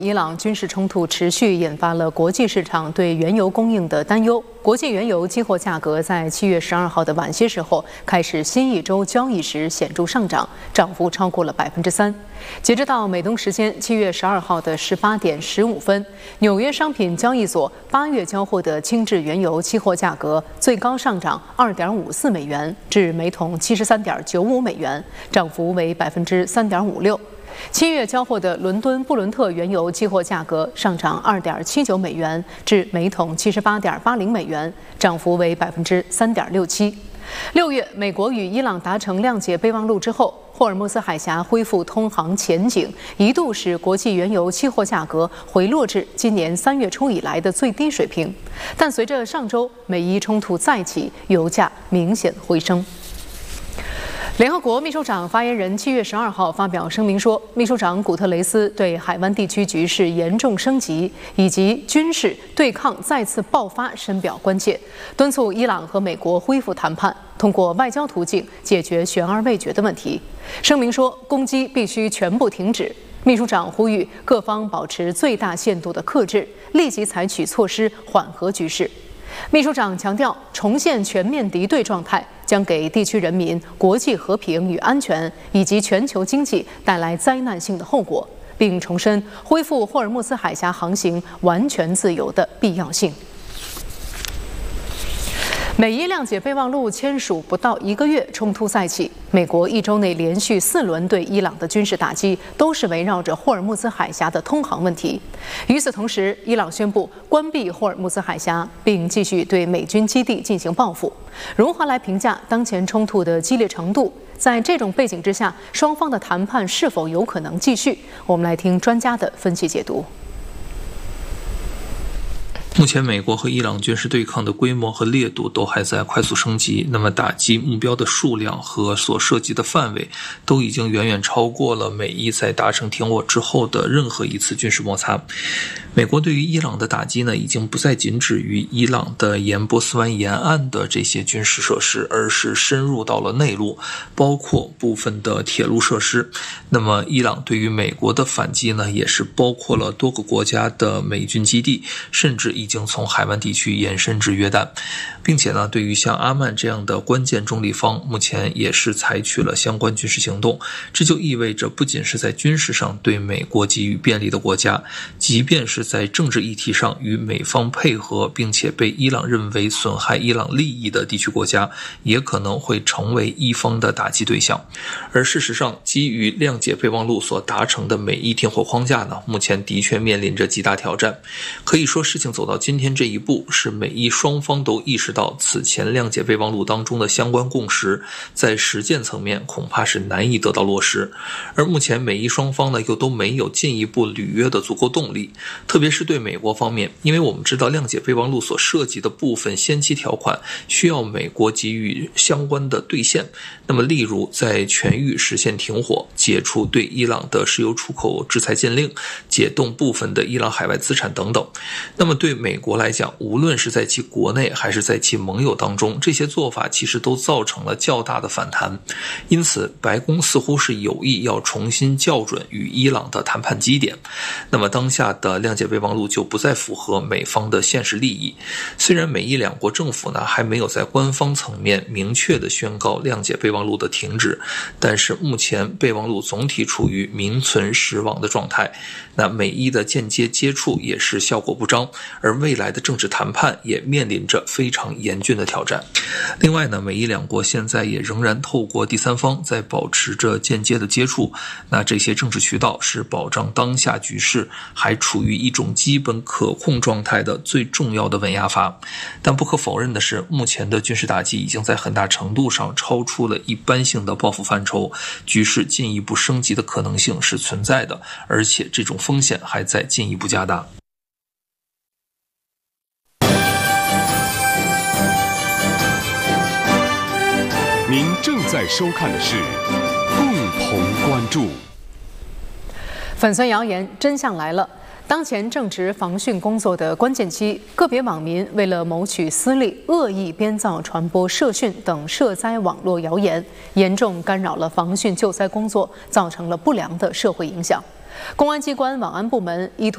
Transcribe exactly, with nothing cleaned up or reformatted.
伊朗军事冲突持续，引发了国际市场对原油供应的担忧。国际原油期货价格在七月十二号的晚些时候开始新一周交易时显著上涨，涨幅超过了百分之三。截止到美东时间七月十二号的十八点十五分，纽约商品交易所八月交货的轻质原油期货价格最高上涨二点五四美元，至每桶七十三点九五美元，涨幅为百分之三点五六。七月交货的伦敦布伦特原油期货价格上涨二点七九美元，至每桶七十八点八零美元，涨幅为百分之三点六七。六月，美国与伊朗达成谅解备忘录之后，霍尔木兹海峡恢复通航前景，一度使国际原油期货价格回落至今年三月初以来的最低水平。但随着上周美伊冲突再起，油价明显回升。联合国秘书长发言人七月十二号发表声明说，秘书长古特雷斯对海湾地区局势严重升级以及军事对抗再次爆发深表关切，敦促伊朗和美国恢复谈判，通过外交途径解决悬而未决的问题。声明说，攻击必须全部停止。秘书长呼吁各方保持最大限度的克制，立即采取措施缓和局势。秘书长强调，重现全面敌对状态将给地区人民、国际和平与安全以及全球经济带来灾难性的后果，并重申恢复霍尔木兹海峡航行完全自由的必要性。美伊谅解备忘录签署不到一个月，冲突再起。美国一周内连续四轮对伊朗的军事打击，都是围绕着霍尔木兹海峡的通航问题。与此同时，伊朗宣布关闭霍尔木兹海峡，并继续对美军基地进行报复。如何来评价当前冲突的激烈程度？在这种背景之下，双方的谈判是否有可能继续？我们来听专家的分析解读。 目前，美国和伊朗军事对抗的规模和烈度都还在快速升级，那么打击目标的数量和所涉及的范围都已经远远超过了美伊在达成停火之后的任何一次军事摩擦。美国对于伊朗的打击呢，已经不再仅止于伊朗的沿波斯湾沿岸的这些军事设施，而是深入到了内陆，包括部分的铁路设施。那么，伊朗对于美国的反击呢，也是包括了多个国家的美军基地，甚至已经从海湾地区延伸至约旦，并且呢，对于像阿曼这样的关键中立方，目前也是采取了相关军事行动。这就意味着，不仅是在军事上对美国给予便利的国家，即便是在政治议题上与美方配合，并且被伊朗认为损害伊朗利益的地区国家，也可能会成为伊方的打击对象。而事实上，基于谅解备忘录所达成的美伊停火框架呢，目前的确面临着极大挑战。可以说，事情走到今天这一步，是美伊双方都意识到此前谅解备忘录当中的相关共识，在实践层面恐怕是难以得到落实。而目前美伊双方呢，又都没有进一步履约的足够动力。特别是对美国方面，因为我们知道谅解备忘录所涉及的部分先期条款需要美国给予相关的兑现，那么例如在全域实现停火、解除对伊朗的石油出口制裁禁令、解冻部分的伊朗海外资产等等。那么对美国来讲，无论是在其国内还是在其盟友当中，这些做法其实都造成了较大的反弹。因此，白宫似乎是有意要重新校准与伊朗的谈判基点。那么当下的谅解备忘录就不再符合美方的现实利益。虽然美伊两国政府呢还没有在官方层面明确的宣告谅解备忘录的停止，但是目前备忘录总体处于名存实亡的状态。那美伊的间接接触也是效果不彰，而未来的政治谈判也面临着非常严峻的挑战。另外呢，美伊两国现在也仍然透过第三方在保持着间接的接触，那这些政治渠道是保障当下局势还处于一种基本可控状态的最重要的稳压阀。但不可否认的是，目前的军事打击已经在很大程度上超出了一般性的报复范畴，局势进一步升级的可能性是存在的，而且这种风险还在进一步加大。 您正在收看的是共同关注。 粉碎谣言，真相来了。当前正值防汛工作的关键期，个别网民为了谋取私利，恶意编造、传播涉汛等涉灾网络谣言，严重干扰了防汛救灾工作，造成了不良的社会影响。公安机关网安部门依托